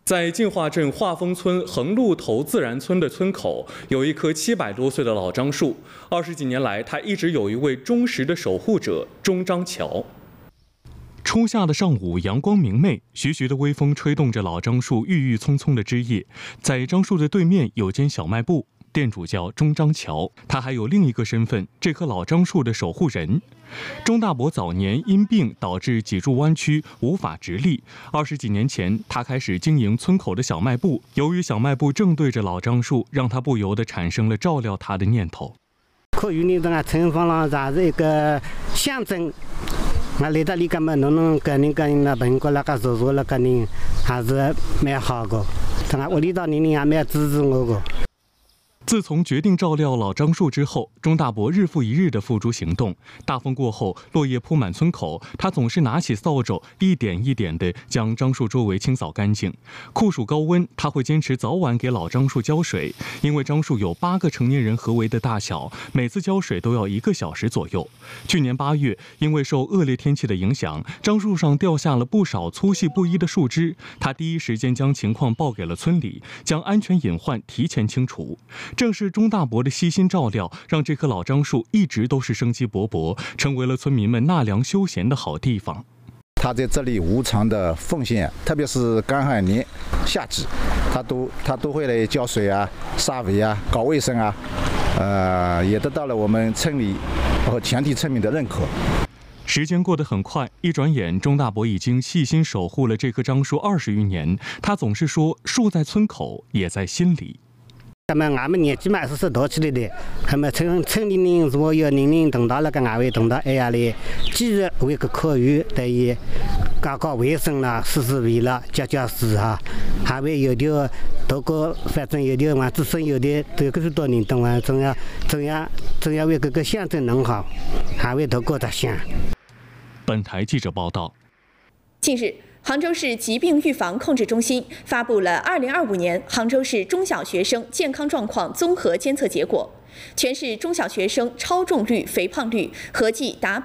在进化镇化丰村横路头自然村的村口，有一棵700多岁的老樟树。20几年来，它一直有一位忠实的守护者——钟章桥。初夏的上午，阳光明媚，徐徐的微风吹动着老樟树郁郁葱葱的枝叶。在樟树的对面有间小卖部，店主叫钟章桥，他还有另一个身份——这棵老樟树的守护人。钟大伯早年因病导致脊柱弯曲，无法直立。20几年前，他开始经营村口的小卖部。由于小卖部正对着老樟树，让他不由得产生了照料它的念头。 可与你那村坊了，啥是一个象征。我来到你干嘛？弄跟那本过那个做那个人还是蛮好的。他我里到你还蛮支持我的。 自从决定照料老樟树之后，钟大伯日复一日地付诸行动。大风过后，落叶铺满村口，他总是拿起扫帚，一点一点地将樟树周围清扫干净。酷暑高温，他会坚持早晚给老樟树浇水，因为樟树有8个成年人合围的大小，每次浇水都要1个小时左右。去年8月，因为受恶劣天气的影响，樟树上掉下了不少粗细不一的树枝，他第一时间将情况报给了村里，将安全隐患提前清除。正是钟大伯的悉心照料，让这棵老樟树一直都是生机勃勃，成为了村民们纳凉休闲的好地方。 他在这里无偿的奉献，特别是干旱年、夏季，他都会来浇水啊、杀肥啊、搞卫生啊，也得到了我们村里和全体村民的认可。 时间过得很快，一转眼，钟大伯已经细心守护了这棵樟树20余年。他总是说，树在村口，也在心里。 俺们年纪嘛是多起来的，他们村里人所有人同到那个外围同到哎呀嘞，既日为个课余等于搞卫生啦，施肥啦，浇水啊，还会有的多个，反正有的往自身有的这个是多人懂啊，总要为这个乡镇弄好，还会多个的乡。 本台记者报道。 近日，杭州市疾病预防控制中心发布了2025年杭州市中小学生健康状况综合监测结果，全市中小学生超重率、肥胖率合计达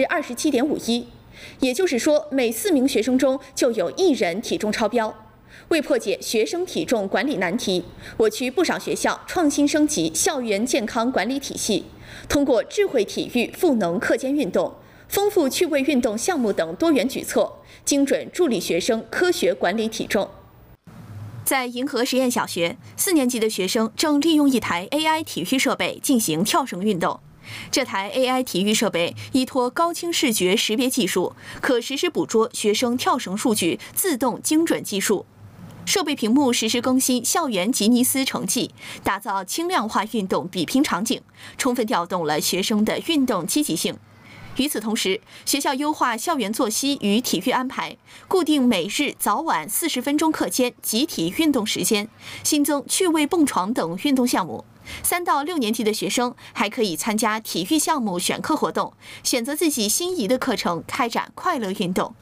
27.51%，也就是说，每4名学生中就有1人体重超标。为破解学生体重管理难题，我区不少学校创新升级校园健康管理体系，通过智慧体育赋能课间运动、丰富趣味运动项目等多元举措，精准助力学生科学管理体重。在银河实验小学，4年级的学生正利用一台 AI 体育设备进行跳绳运动。这台 AI 体育设备依托高清视觉识别技术，可实时捕捉学生跳绳数据，自动精准计数。设备屏幕实时更新校园吉尼斯成绩，打造轻量化运动比拼场景，充分调动了学生的运动积极性。与此同时，学校优化校园作息与体育安排，固定每日早晚40分钟课间集体运动时间，新增趣味蹦床等运动项目。3到6年级的学生还可以参加体育项目选课活动，选择自己心仪的课程，开展快乐运动。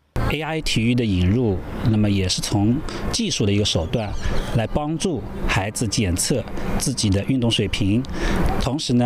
AI 体育的引入，那么也是从技术的一个手段来帮助孩子检测自己的运动水平，同时呢，